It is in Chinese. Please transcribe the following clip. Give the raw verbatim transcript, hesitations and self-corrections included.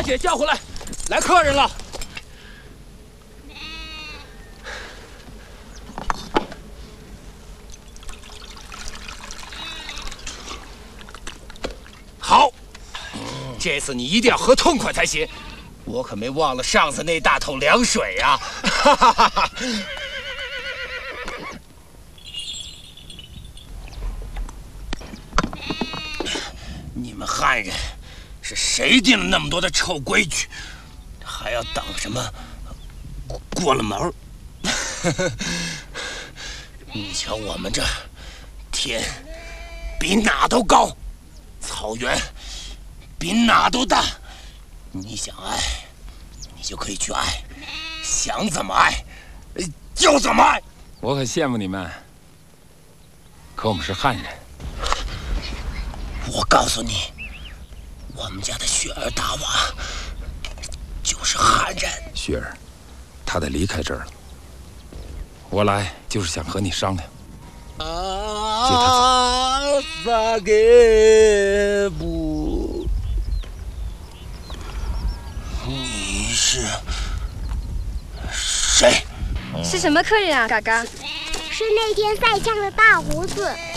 大姐叫回来，来客人了。好，这次你一定要喝痛快才行。我可没忘了上次那大桶凉水呀！哈哈哈哈。你们汉人是谁定了那么多的臭规矩？还要等什么？过了门。你瞧我们这天比哪都高，草原比哪都大。你想爱，你就可以去爱，想怎么爱就怎么爱。 我很羡慕你们，可我们是汉人。 我告诉你，我们家的雪儿达瓦就是汉人。 雪儿，她得离开这儿了。我来就是想和你商量，接她走。 你是谁？ 是什么客人啊，嘎嘎？ 是那天赛枪的大胡子。